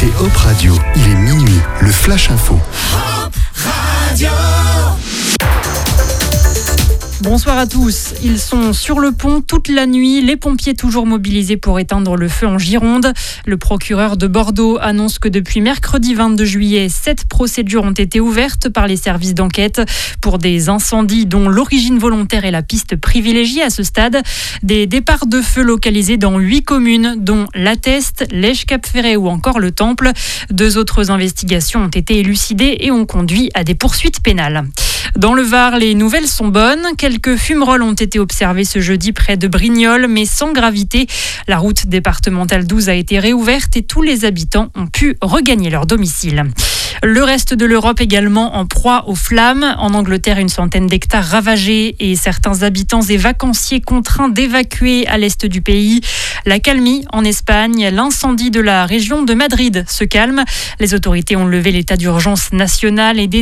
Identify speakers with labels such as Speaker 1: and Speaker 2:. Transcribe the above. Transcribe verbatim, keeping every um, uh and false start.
Speaker 1: écoutez Hop Radio, il est minuit, le Flash Info.
Speaker 2: Hop Radio.
Speaker 3: Bonsoir à tous. Ils sont sur le pont toute la nuit. Les pompiers toujours mobilisés pour éteindre le feu en Gironde. Le procureur de Bordeaux annonce que depuis mercredi vingt-deux juillet, sept procédures ont été ouvertes par les services d'enquête pour des incendies dont l'origine volontaire est la piste privilégiée à ce stade. Des départs de feu localisés dans huit communes, dont l'Atteste, l'Èche-Cap-Ferret ou encore le Temple. Deux autres investigations ont été élucidées et ont conduit à des poursuites pénales. Dans le Var, les nouvelles sont bonnes. Quelques fumerolles ont été observées ce jeudi près de Brignoles, mais sans gravité. La route départementale douze a été réouverte et tous les habitants ont pu regagner leur domicile. Le reste de l'Europe également en proie aux flammes. En Angleterre, une centaine d'hectares ravagés et certains habitants et vacanciers contraints d'évacuer à l'est du pays. La calmie en Espagne, l'incendie de la région de Madrid se calme. Les autorités ont levé l'état d'urgence national et des